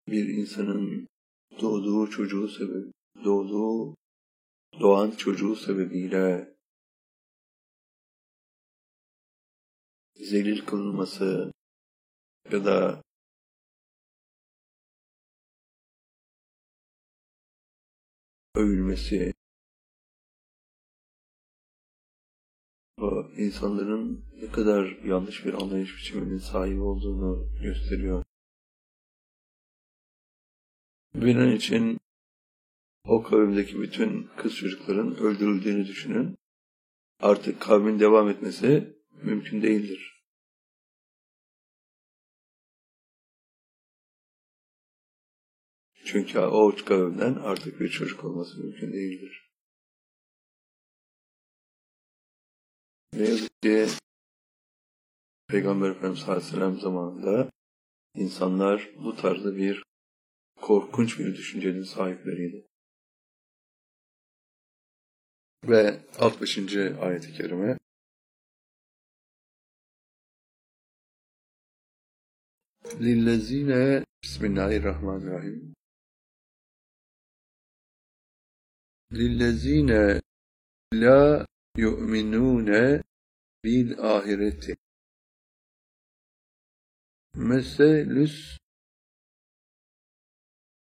bir insanın doğan çocuğu sebebiyle zelil kılınması ya da övülmesi o insanların ne kadar yanlış bir anlayış biçiminin sahibi olduğunu gösteriyor. Bunun için o kavimdeki bütün kız çocukların öldürüldüğünü düşünün. Artık kavmin devam etmesi mümkün değildir. Çünkü o kavimden artık bir çocuk olması mümkün değildir. Ne yazık ki Peygamber Efendimiz Aleyhisselam zamanında insanlar bu tarzda bir korkunç bir düşüncenin sahipleriydi. Ve 60. ayet-i kerime Lillezine Bismillahirrahmanirrahim Lillezine la yu'minune bil ahireti meselüs